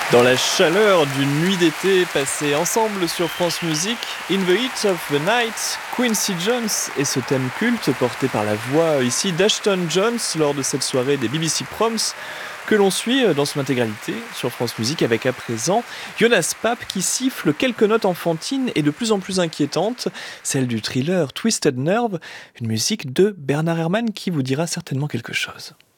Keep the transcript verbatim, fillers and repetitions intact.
Dans la chaleur d'une nuit d'été passée ensemble sur France Musique, In the Heat of the Night, Quincy Jones et ce thème culte porté par la voix ici d'Ashton Jones lors de cette soirée des B B C Proms que l'on suit dans son intégralité sur France Musique avec à présent Jonas Papp qui siffle quelques notes enfantines et de plus en plus inquiétantes, celle du thriller Twisted Nerve, une musique de Bernard Herrmann qui vous dira certainement quelque chose.